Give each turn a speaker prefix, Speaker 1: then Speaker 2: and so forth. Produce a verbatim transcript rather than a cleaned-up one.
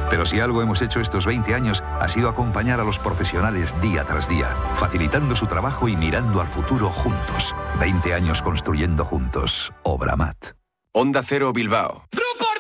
Speaker 1: Pero si algo hemos hecho estos veinte años ha sido acompañar a los profesionales día tras día, facilitando su trabajo y mirando al futuro juntos. veinte años construyendo juntos. Obramat.
Speaker 2: Onda Cero Bilbao.